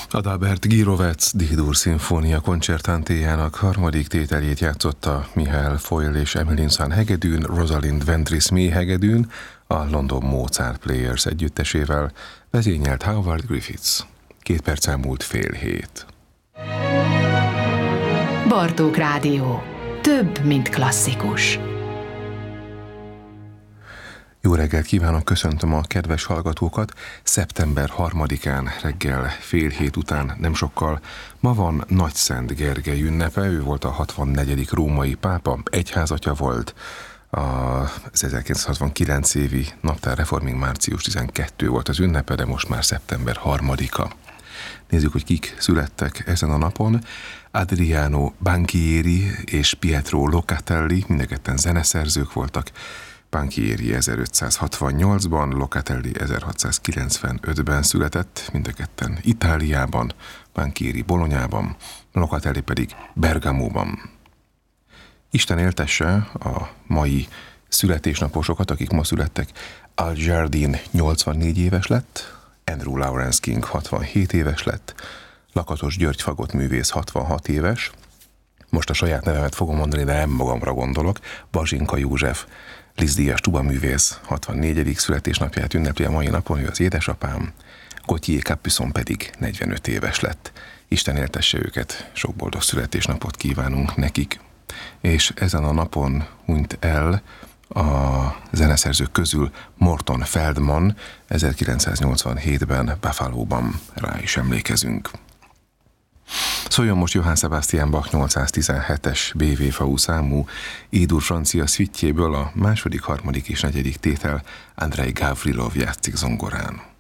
Adalbert Gírovec D-dur szimfónia koncertantéjának harmadik tételét játszotta Michael Foyle és Emilinson hegedűn, Rosalind Ventris mély hegedűn, a London Mozart Players együttesével, vezényelt Howard Griffiths. 2 perc elmúlt 6:30. Bartók Rádió. Több, mint klasszikus. Jó reggelt kívánok, köszöntöm a kedves hallgatókat. Szeptember 3-án reggel 6:30 után nem sokkal ma van Nagyszent Gergely ünnepe, ő volt a 64. római pápa, egyházatja volt. Az 1969 évi naptár reformig március 12 volt az ünnepe, de most már szeptember 3-a. Nézzük, hogy kik születtek ezen a napon. Adriano Banchieri és Pietro Locatelli, mindketten zeneszerzők voltak. Banchieri 1568-ban, Locatelli 1695-ben született, mindketten Itáliában, Banchieri Bolognában, Locatelli pedig Bergamóban. Isten éltesse a mai születésnaposokat, akik ma születtek. Al Jardine 84 éves lett, Andrew Lawrence King 67 éves lett, Lakatos György fagottművész 66 éves, most a saját nevemet fogom mondani, de nem magamra gondolok, Bazsinka József, Liszt-díjas tubaművész 64. születésnapját ünnepli a mai napon, ő az édesapám, Gauthier Capuçon pedig 45 éves lett. Isten éltesse őket, sok boldog születésnapot kívánunk nekik. És ezen a napon hunyt el a zeneszerzők közül Morton Feldman, 1987-ben Buffalo-ban, rá is emlékezünk. Szóljon most Johann Sebastian Bach 817-es BV-faú számú E-dur francia szüitjéből a második, harmadik és negyedik tétel. Andrei Gavrilov játszik zongorán.